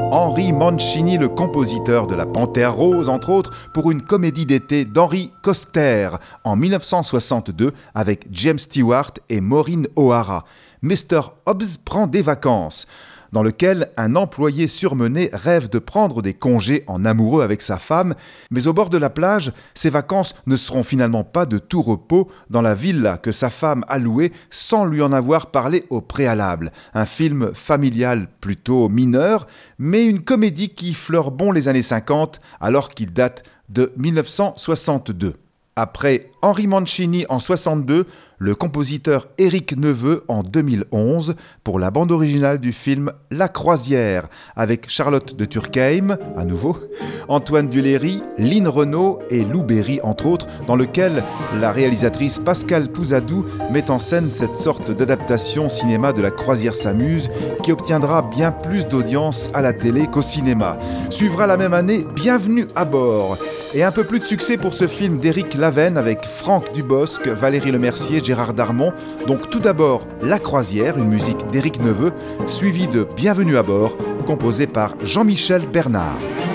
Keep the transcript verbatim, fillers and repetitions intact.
Henry Mancini, le compositeur de La Panthère Rose, entre autres, pour une comédie d'été d'Henry Koster en dix-neuf cent soixante-deux avec James Stewart et Maureen O'Hara. mister Hobbs prend des vacances, dans lequel un employé surmené rêve de prendre des congés en amoureux avec sa femme, mais au bord de la plage, ses vacances ne seront finalement pas de tout repos dans la villa que sa femme a louée sans lui en avoir parlé au préalable. Un film familial plutôt mineur, mais une comédie qui fleure bon les années cinquante alors qu'il date de dix-neuf cent soixante-deux. Après Henry Mancini en soixante-deux, le compositeur Éric Neveu en deux mille onze pour la bande originale du film La Croisière avec Charlotte de Turckheim, à nouveau, Antoine Duléry, Lynn Renaud et Lou Berry entre autres, dans lequel la réalisatrice Pascale Pouzadou met en scène cette sorte d'adaptation cinéma de La Croisière s'amuse qui obtiendra bien plus d'audience à la télé qu'au cinéma. Suivra la même année Bienvenue à bord et un peu plus de succès pour ce film d'Éric Lavenne avec Franck Dubosc, Valérie Lemercier, Gérard Darmon. Donc tout d'abord La Croisière, une musique d'Éric Neveu, suivie de Bienvenue à bord, composée par Jean-Michel Bernard.